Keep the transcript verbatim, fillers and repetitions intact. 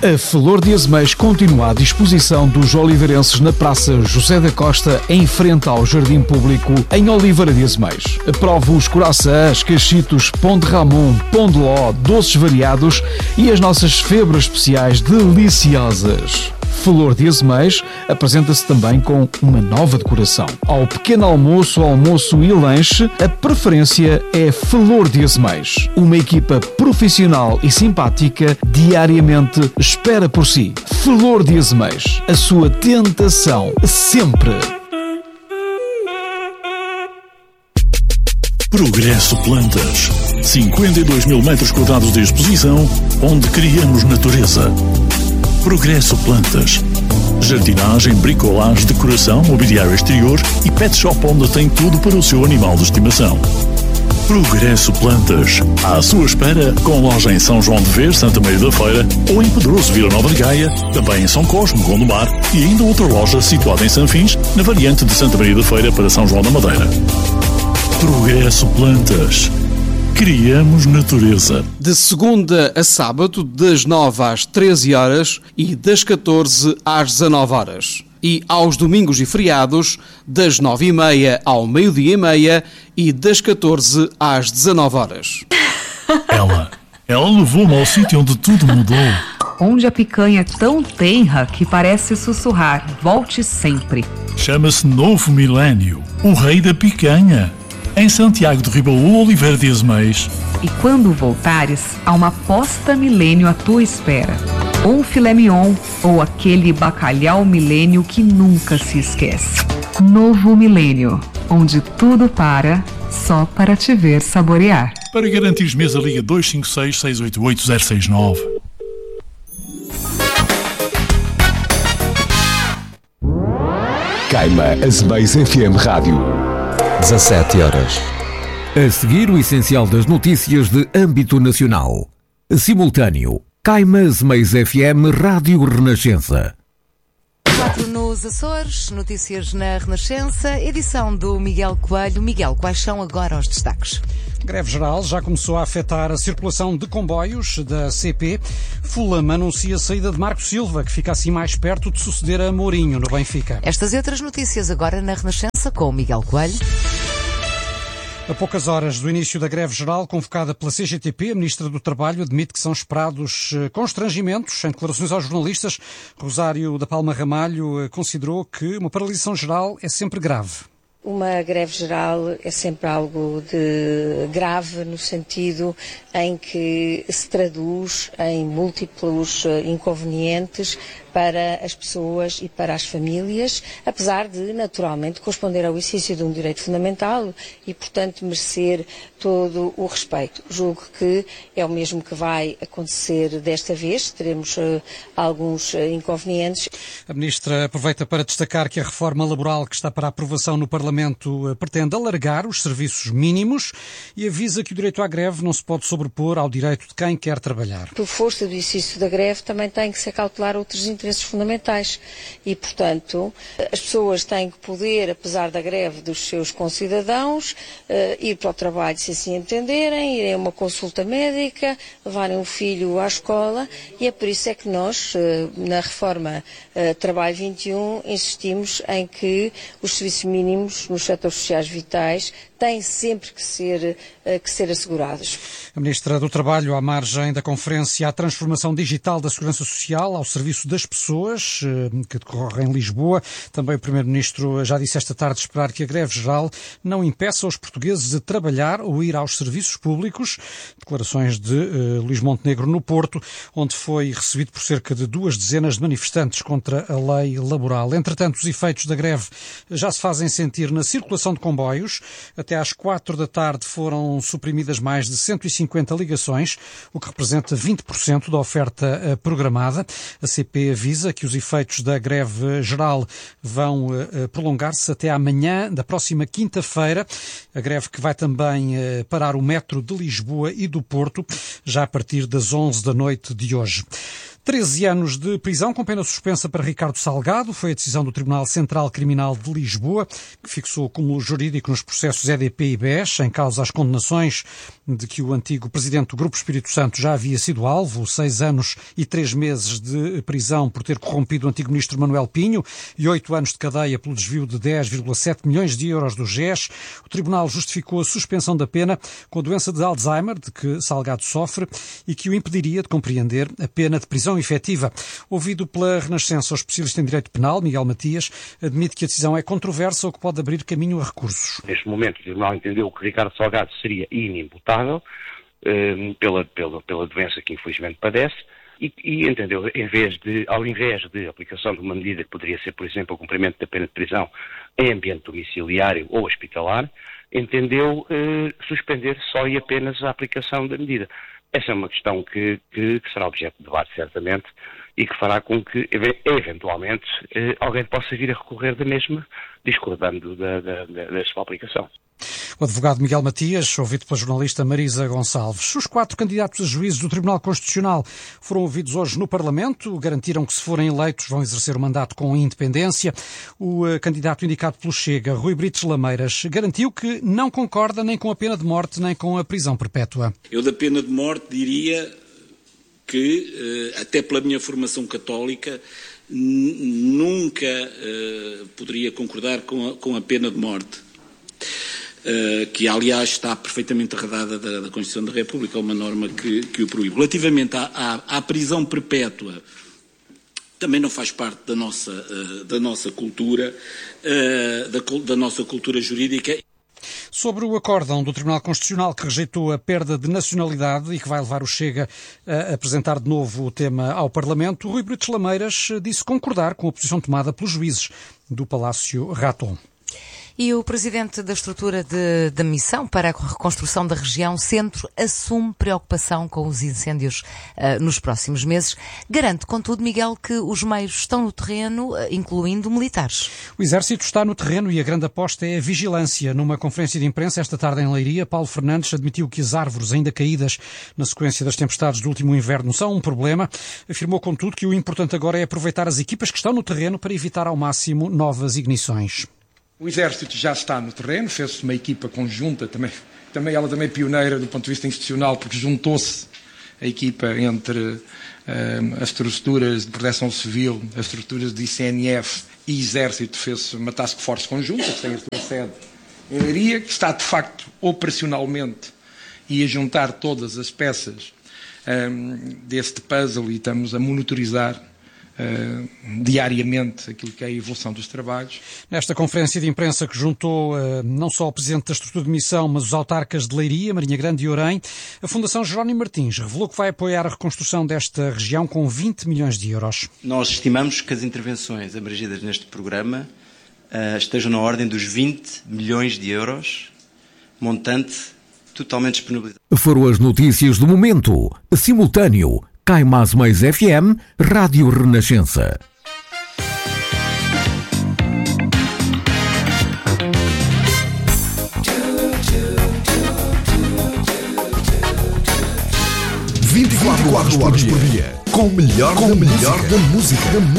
A Flor de Azeméis continua à disposição dos oliveirenses na Praça José da Costa, em frente ao Jardim Público, em Oliveira de Azeméis. Prove os coraçãs, cachitos, pão de Ramon, pão de ló, doces variados e as nossas febras especiais deliciosas. Flor de Azeméis apresenta-se também com uma nova decoração. Ao pequeno almoço, almoço e lanche, a preferência é Flor de Azeméis. Uma equipa profissional e simpática diariamente espera por si. Flor de Azeméis, a sua tentação sempre. Progresso Plantas. cinquenta e dois mil metros quadrados de exposição, onde criamos natureza. Progresso Plantas. Jardinagem, bricolagem, decoração, mobiliário exterior e pet shop onde tem tudo para o seu animal de estimação. Progresso Plantas. À sua espera, com loja em São João de Ver, Santa Maria da Feira, ou em Pedroso, Vila Nova de Gaia, também em São Cosme, Gondomar, e ainda outra loja situada em Sanfins, na variante de Santa Maria da Feira para São João da Madeira. Progresso Plantas. Criamos natureza. De segunda a sábado, das nove às treze horas e das catorze às dezanove horas. E aos domingos e feriados, das nove e meia ao meio-dia e meia e das catorze às dezanove horas. Ela, ela levou-me ao sítio onde tudo mudou. Onde a picanha é tão tenra que parece sussurrar, volte sempre. Chama-se Novo Milênio, o rei da picanha. Em Santiago de Ribaú, Oliveira de Azeméis. E quando voltares, há uma posta milênio à tua espera. Ou um filé mignon, ou aquele bacalhau milênio que nunca se esquece. Novo Milênio, onde tudo para, só para te ver saborear. Para garantir mesa, liga dois cinco seis, seis oito oito, zero seis nove. Caima Azeméis F M Rádio. dezassete horas. A seguir, o essencial das notícias de âmbito nacional. Simultâneo. Caima Azeméis F M Rádio Renascença. Quatro nos Açores, notícias na Renascença, edição do Miguel Coelho. Miguel, quais são agora os destaques? Greve geral já começou a afetar a circulação de comboios da C P. Fulham anuncia a saída de Marco Silva, que fica assim mais perto de suceder a Mourinho no Benfica. Estas e outras notícias agora na Renascença com o Miguel Coelho. A poucas horas do início da greve geral convocada pela C G T P, a Ministra do Trabalho admite que são esperados constrangimentos. Em declarações aos jornalistas, Rosário da Palma Ramalho considerou que uma paralisação geral é sempre grave. Uma greve geral é sempre algo de grave no sentido em que se traduz em múltiplos inconvenientes para as pessoas e para as famílias, apesar de, naturalmente, corresponder ao exercício de um direito fundamental e, portanto, merecer todo o respeito. Julgo que é o mesmo que vai acontecer desta vez, teremos uh, alguns uh, inconvenientes. A Ministra aproveita para destacar que a reforma laboral que está para aprovação no Parlamento uh, pretende alargar os serviços mínimos e avisa que o direito à greve não se pode sobrepor ao direito de quem quer trabalhar. Por força do exercício da greve também tem que se acautelar outros interesses fundamentais e, portanto, as pessoas têm que poder, apesar da greve dos seus concidadãos, uh, ir para o trabalho se assim entenderem, irem a uma consulta médica, levarem o filho à escola e é por isso é que nós, uh, na reforma uh, Trabalho vinte e um, insistimos em que os serviços mínimos nos setores sociais vitais têm sempre que ser, uh, que ser assegurados. A Ministra do Trabalho, à margem da conferência à transformação digital da Segurança Social ao serviço das pessoas, que decorre em Lisboa. Também o Primeiro-Ministro já disse esta tarde esperar que a greve geral não impeça os portugueses de trabalhar ou ir aos serviços públicos. Declarações de uh, Luís Montenegro no Porto, onde foi recebido por cerca de duas dezenas de manifestantes contra a lei laboral. Entretanto, os efeitos da greve já se fazem sentir na circulação de comboios. Até às quatro da tarde foram suprimidas mais de cento e cinquenta ligações, o que representa vinte por cento da oferta programada. A C P avisa que os efeitos da greve geral vão uh, prolongar-se até amanhã, da próxima quinta-feira. A greve que vai também uh, parar o metro de Lisboa e do Porto, já a partir das onze da noite de hoje. treze anos de prisão com pena suspensa para Ricardo Salgado foi a decisão do Tribunal Central Criminal de Lisboa, que fixou o cúmulo jurídico nos processos E D P e B E S, em causa as condenações de que o antigo presidente do Grupo Espírito Santo já havia sido alvo, seis anos e três meses de prisão por ter corrompido o antigo ministro Manuel Pinho e oito anos de cadeia pelo desvio de dez vírgula sete milhões de euros do G E S. O Tribunal justificou a suspensão da pena com a doença de Alzheimer, de que Salgado sofre, e que o impediria de compreender a pena de prisão efetiva. Ouvido pela Renascença, o especialista em Direito Penal, Miguel Matias, admite que a decisão é controversa ou que pode abrir caminho a recursos. Neste momento, o Tribunal entendeu que Ricardo Salgado seria inimputável eh, pela, pela, pela doença que infelizmente padece e, e entendeu, em vez de, ao invés de aplicação de uma medida que poderia ser, por exemplo, o cumprimento da pena de prisão em ambiente domiciliário ou hospitalar, entendeu eh, suspender só e apenas a aplicação da medida. Essa é uma questão que, que, que será objeto de debate, certamente, e que fará com que, eventualmente, eh, alguém possa vir a recorrer da mesma, discordando da, da, da, da sua aplicação. O advogado Miguel Matias, ouvido pela jornalista Marisa Gonçalves. Os quatro candidatos a juízes do Tribunal Constitucional foram ouvidos hoje no Parlamento. Garantiram que, se forem eleitos, vão exercer o mandato com independência. O uh, candidato indicado pelo Chega, Rui Brites Lameiras, garantiu que não concorda nem com a pena de morte nem com a prisão perpétua. Eu da pena de morte diria que, uh, até pela minha formação católica, nunca uh, poderia concordar com a, com a pena de morte. Uh, que, aliás, está perfeitamente arredada da, da Constituição da República, é uma norma que, que o proíbe. Relativamente à, à, à prisão perpétua, também não faz parte da nossa, uh, da nossa cultura, uh, da, da nossa cultura jurídica. Sobre o acórdão do Tribunal Constitucional que rejeitou a perda de nacionalidade e que vai levar o Chega a apresentar de novo o tema ao Parlamento, Rui Brites Lameiras disse concordar com a posição tomada pelos juízes do Palácio Raton. E o presidente da estrutura de, da missão para a reconstrução da região Centro assume preocupação com os incêndios uh, nos próximos meses. Garante, contudo, Miguel, que os meios estão no terreno, uh, incluindo militares. O Exército está no terreno e a grande aposta é a vigilância. Numa conferência de imprensa esta tarde em Leiria, Paulo Fernandes admitiu que as árvores ainda caídas na sequência das tempestades do último inverno são um problema. Afirmou, contudo, que o importante agora é aproveitar as equipas que estão no terreno para evitar ao máximo novas ignições. O Exército já está no terreno, fez-se uma equipa conjunta, também, também ela também pioneira do ponto de vista institucional, porque juntou-se a equipa entre uh, as estruturas de proteção civil, as estruturas de I C N F e Exército, fez-se uma task force conjunta, que tem a sua sede em Leiria, que está de facto operacionalmente e a juntar todas as peças um, deste puzzle e estamos a monitorizar Uh, diariamente aquilo que é a evolução dos trabalhos. Nesta conferência de imprensa que juntou uh, não só o Presidente da Estrutura de Missão, mas os autarcas de Leiria, Marinha Grande e Orém, a Fundação Jerónimo Martins revelou que vai apoiar a reconstrução desta região com vinte milhões de euros. Nós estimamos que as intervenções abrangidas neste programa uh, estejam na ordem dos vinte milhões de euros, montante totalmente disponibilizado. Foram as notícias do momento, simultâneo. Caimás Mais F M, Rádio Renascença. vinte e quatro horas por dia, com o melhor, com o melhor da música.